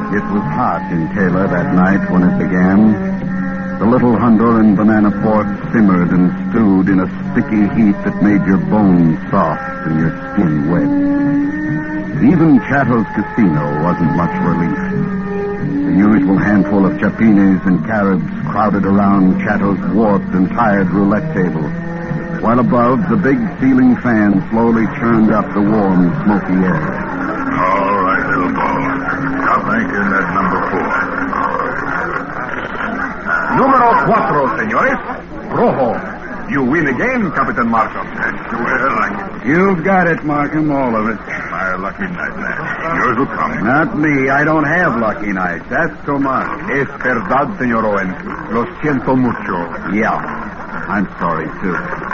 It was hot in Taylor that night when it began. The little Honduran banana port simmered and stewed in a sticky heat that made your bones soft and your skin wet. Even Chato's casino wasn't much relief. The usual handful of chapines and caribs crowded around Chato's warped and tired roulette table, while above, the big ceiling fan slowly churned up the warm, smoky air. All right, little ball. Now bank in that number 4. Numero 4, senores. Rojo. You win again, Capitan Markham. That's the way I like it. You've got it, Markham, all of it. My lucky night, lad. Yours will come. Not me. I don't have lucky nights. That's Tomas. Es verdad, Senor Owen. Lo siento mucho. Yeah, I'm sorry, too.